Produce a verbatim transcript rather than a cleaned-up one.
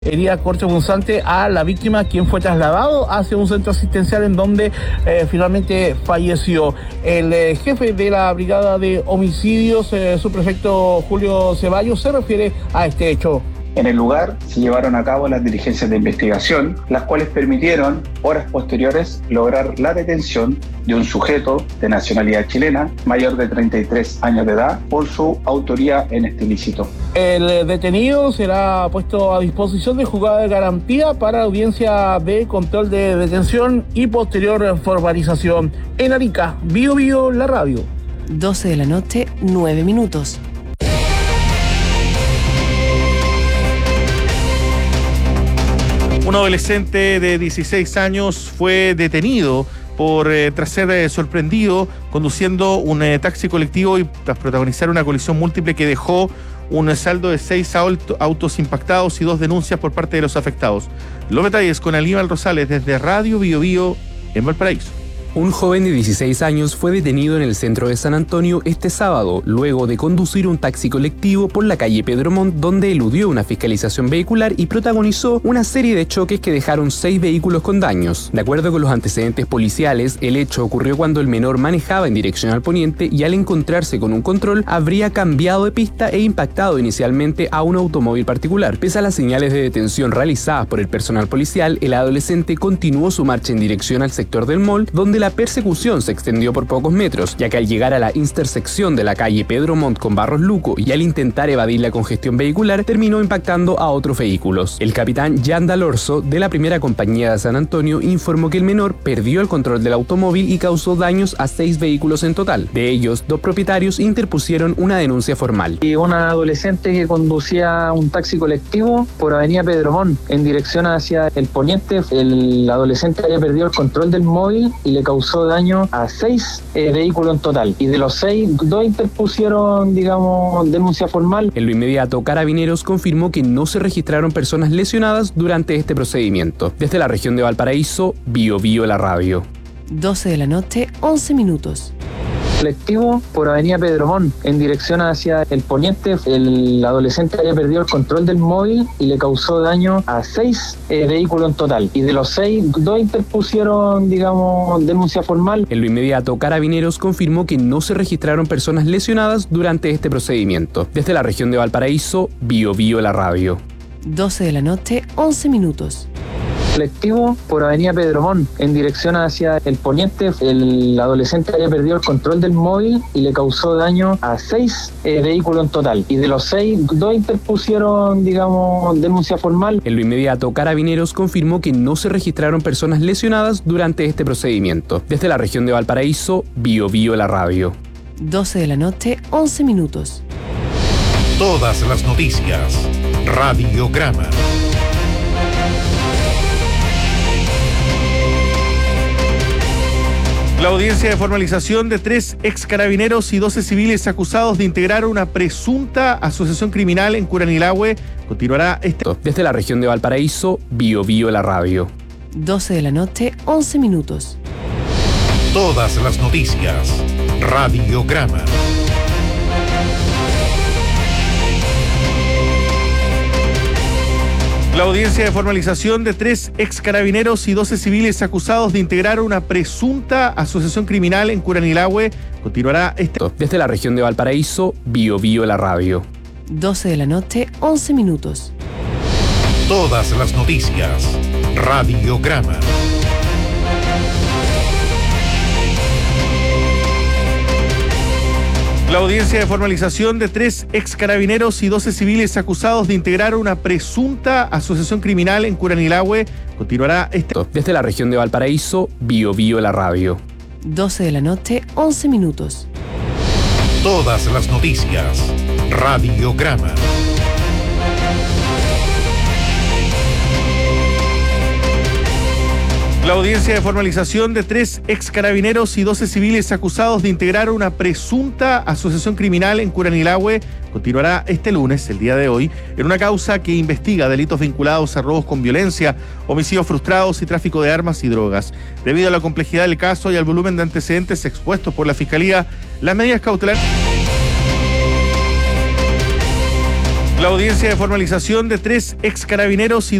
Herida cortopunzante a la víctima, quien fue trasladado hacia un centro asistencial en donde eh, finalmente falleció. El eh, jefe de la brigada de homicidios, eh, subprefecto Julio Ceballos, se refiere a este hecho. En el lugar se llevaron a cabo las diligencias de investigación, las cuales permitieron, horas posteriores, lograr la detención de un sujeto de nacionalidad chilena, mayor de treinta y tres años de edad, por su autoría en este ilícito. El detenido será puesto a disposición de juzgado de garantía para audiencia de control de detención y posterior formalización. En Arica, Bio Bio, la radio. doce de la noche, nueve minutos. Un adolescente de dieciséis años fue detenido por eh, tras ser eh, sorprendido conduciendo un eh, taxi colectivo y tras protagonizar una colisión múltiple que dejó un saldo de seis auto, autos impactados y dos denuncias por parte de los afectados. Los detalles con Aníbal Rosales desde Radio Bio Bio en Valparaíso. Un joven de dieciséis años fue detenido en el centro de San Antonio este sábado, luego de conducir un taxi colectivo por la calle Pedro Montt, donde eludió una fiscalización vehicular y protagonizó una serie de choques que dejaron seis vehículos con daños. De acuerdo con los antecedentes policiales, el hecho ocurrió cuando el menor manejaba en dirección al poniente y al encontrarse con un control, habría cambiado de pista e impactado inicialmente a un automóvil particular. Pese a las señales de detención realizadas por el personal policial, el adolescente continuó su marcha en dirección al sector del mall, donde la persecución se extendió por pocos metros, ya que al llegar a la intersección de la calle Pedro Montt con Barros Luco y al intentar evadir la congestión vehicular, terminó impactando a otros vehículos. El capitán Jan Dalorzo, de la primera compañía de San Antonio, informó que el menor perdió el control del automóvil y causó daños a seis vehículos en total. De ellos, dos propietarios interpusieron una denuncia formal. Y una adolescente que conducía un taxi colectivo por avenida Pedro Montt en dirección hacia el poniente, el adolescente había perdido el control del móvil y le causó daño a seis eh, vehículos en total, y de los seis, dos interpusieron, digamos, denuncia formal. En lo inmediato, Carabineros confirmó que no se registraron personas lesionadas durante este procedimiento. Desde la región de Valparaíso, Bio Bio, la radio. doce de la noche, once minutos. Colectivo por avenida Pedro Montt en dirección hacia el poniente, el adolescente había perdido el control del móvil y le causó daño a seis eh, vehículos en total, y de los seis, dos interpusieron, digamos, denuncia formal. En lo inmediato, Carabineros confirmó que no se registraron personas lesionadas durante este procedimiento. Desde la región de Valparaíso, Bio Bio, la radio. doce de la noche, once minutos. Colectivo por avenida Pedro Montt en dirección hacia el poniente, el adolescente había perdido el control del móvil y le causó daño a seis eh, vehículos en total, y de los seis, dos interpusieron, digamos, denuncia formal. En lo inmediato, Carabineros confirmó que no se registraron personas lesionadas durante este procedimiento. Desde la región de Valparaíso, Bio Bio, la radio. doce de la noche, once minutos. Todas las noticias. Radiograma. La audiencia de formalización de tres ex carabineros y doce civiles acusados de integrar una presunta asociación criminal en Curanilahue continuará este... Desde la región de Valparaíso, Bio Bio, la radio. doce de la noche, once minutos. Todas las noticias. Radiograma. La audiencia de formalización de tres ex carabineros y doce civiles acusados de integrar una presunta asociación criminal en Curanilahue continuará este... Desde la región de Valparaíso, Bio Bio, la radio. doce de la noche, once minutos. Todas las noticias. Radiograma. La audiencia de formalización de tres ex carabineros y doce civiles acusados de integrar una presunta asociación criminal en Curanilahue continuará este... Desde la región de Valparaíso, Bio Bio, la radio. doce de la noche, once minutos. Todas las noticias. Radiograma. La audiencia de formalización de tres ex carabineros y doce civiles acusados de integrar una presunta asociación criminal en Curanilahue continuará este lunes, el día de hoy, en una causa que investiga delitos vinculados a robos con violencia, homicidios frustrados y tráfico de armas y drogas. Debido a la complejidad del caso y al volumen de antecedentes expuestos por la Fiscalía, las medidas cautelares... La audiencia de formalización de tres ex carabineros y